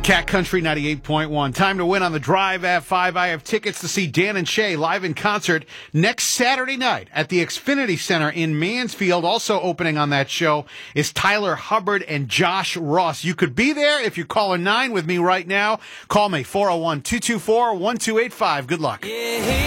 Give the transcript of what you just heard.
Cat Country 98.1. Time to win on the Drive at 5. I have tickets to see Dan and Shay live in concert next Saturday night at the Xfinity Center in Mansfield. Also opening on that show is Tyler Hubbard and Josh Ross. You could be there if you're caller 9 with me right now. Call me, 401-224-1285. Good luck.